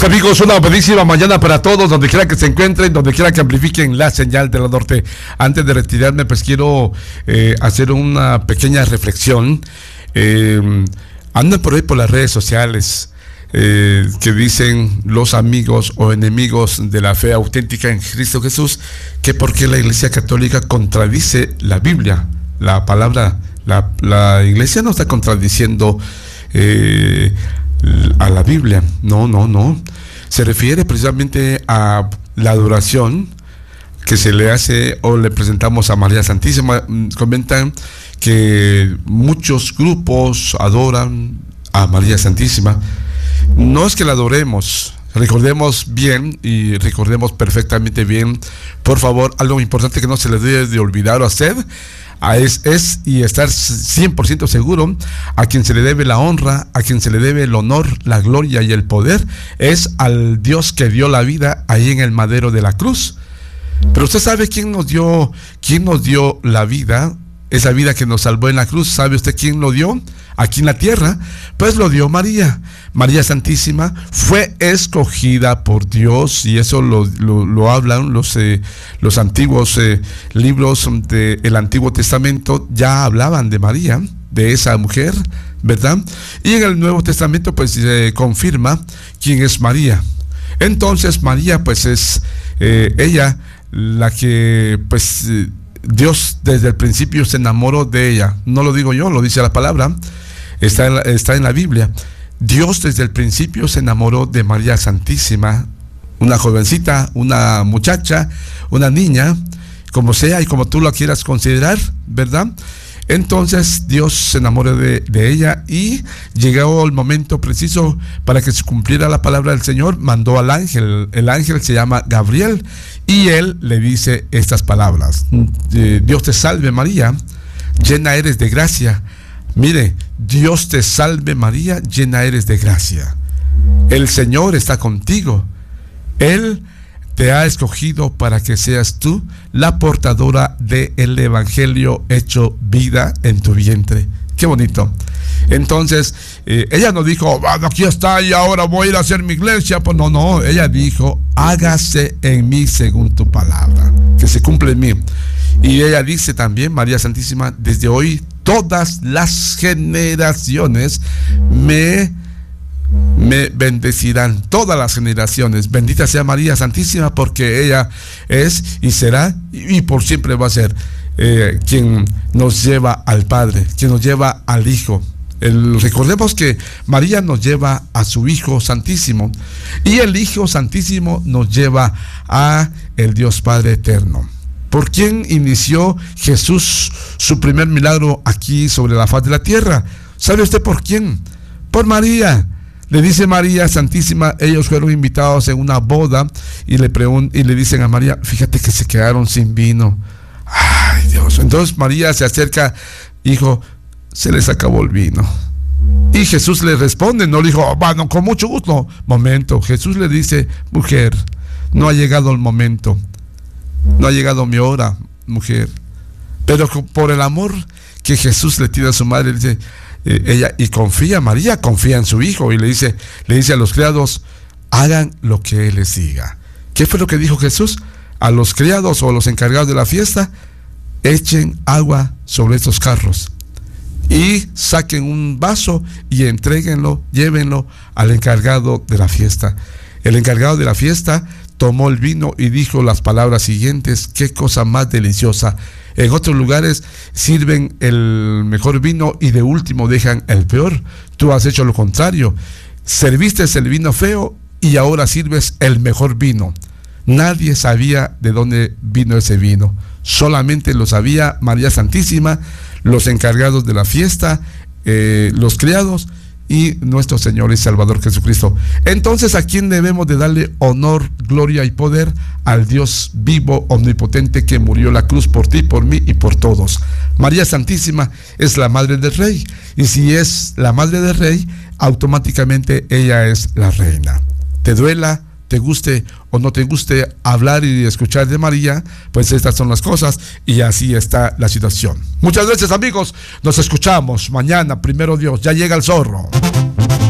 Mis amigos, una buenísima mañana para todos, donde quiera que se encuentren, donde quiera que amplifiquen la señal de la norte. Antes de retirarme, pues quiero hacer una pequeña reflexión. Andan por ahí por las redes sociales que dicen los amigos o enemigos de la fe auténtica en Cristo Jesús, que porque la Iglesia Católica contradice la Biblia, la palabra, la Iglesia no está contradiciendo a la Biblia, no, se refiere precisamente a la adoración que se le hace o le presentamos a María Santísima. Comentan que muchos grupos adoran a María Santísima. No es que la adoremos, recordemos bien y recordemos perfectamente bien, por favor, algo importante que no se le debe de olvidar o hacer es y estar 100% seguro: a quien se le debe la honra, a quien se le debe el honor, la gloria y el poder, es al Dios que dio la vida ahí en el madero de la cruz. Pero usted sabe quién nos dio la vida, esa vida que nos salvó en la cruz. ¿Sabe usted quién lo dio aquí en la tierra? Pues lo dio María. María Santísima fue escogida por Dios, y eso lo hablan los antiguos libros del Antiguo Testamento. Ya hablaban de María, de esa mujer, ¿verdad? Y en el Nuevo Testamento pues se confirma quién es María. Entonces María pues es ella la que pues Dios desde el principio se enamoró de ella. No lo digo yo, lo dice la palabra, está en la Biblia. Dios desde el principio se enamoró de María Santísima, una jovencita, una muchacha, una niña, como sea y como tú la quieras considerar, ¿verdad? Entonces Dios se enamoró de ella, y llegó el momento preciso para que se cumpliera la palabra del Señor. Mandó al ángel. El ángel se llama Gabriel, y él le dice estas palabras: Dios te salve María, llena eres de gracia. Mire, Dios te salve María, llena eres de gracia. El Señor está contigo. Él te ha escogido para que seas tú la portadora del Evangelio hecho vida en tu vientre. Qué bonito. Entonces, ella no dijo, bueno, aquí está y ahora voy a ir a hacer mi iglesia. Pues no, ella dijo, hágase en mí según tu palabra, que se cumple en mí. Y ella dice también, María Santísima, desde hoy todas las generaciones me bendecirán, todas las generaciones. Bendita sea María Santísima, porque ella es y será y por siempre va a ser quien nos lleva al Padre, quien nos lleva al Hijo. Recordemos que María nos lleva a su Hijo Santísimo, y el Hijo Santísimo nos lleva a el Dios Padre eterno. ¿Por quién inició Jesús su primer milagro aquí sobre la faz de la tierra? ¿Sabe usted por quién? Por María. Le dice María Santísima, ellos fueron invitados en una boda y le dicen a María, fíjate que se quedaron sin vino. Ay, Dios. Entonces María se acerca, hijo, se les acabó el vino. Y Jesús le responde, no le dijo, bueno, con mucho gusto. Momento, Jesús le dice, mujer, no ha llegado el momento. No ha llegado mi hora, mujer. Pero por el amor que Jesús le tiene a su madre, dice ella, y María confía en su hijo, y le dice a los criados, hagan lo que él les diga. ¿Qué fue lo que dijo Jesús? A los criados o a los encargados de la fiesta, echen agua sobre estos carros y saquen un vaso y entréguenlo, llévenlo al encargado de la fiesta. El encargado de la fiesta tomó el vino y dijo las palabras siguientes: qué cosa más deliciosa. En otros lugares sirven el mejor vino y de último dejan el peor. Tú has hecho lo contrario. Serviste el vino feo y ahora sirves el mejor vino. Nadie sabía de dónde vino ese vino. Solamente lo sabía María Santísima, los encargados de la fiesta, los criados y nuestro Señor y Salvador Jesucristo. Entonces, ¿a quién debemos de darle honor, gloria y poder? Al Dios vivo, omnipotente, que murió en la cruz por ti, por mí y por todos. María Santísima es la Madre del Rey, y si es la Madre del Rey, automáticamente ella es la Reina. Te duela, te guste o no te guste hablar y escuchar de María, pues estas son las cosas, y así está la situación. Muchas gracias, amigos, nos escuchamos mañana, primero Dios. Ya llega el zorro.